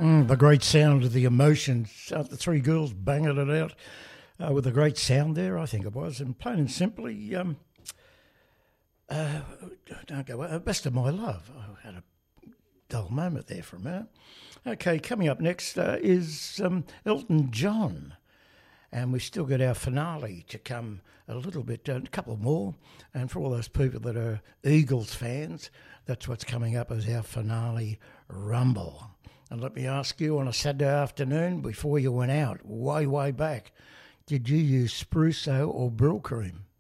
The great sound of the emotions. The three girls banging it out with a great sound there, I think it was. And plain and simply, don't go, Best of My Love. I had a dull moment there for a minute. Okay, coming up next is Elton John. And we've still got our finale to come a little bit, a couple more. And for all those people that are Eagles fans, that's what's coming up as our finale rumble. And let me ask you, on a Saturday afternoon, before you went out, way back, did you use Spruso or Brill Cream?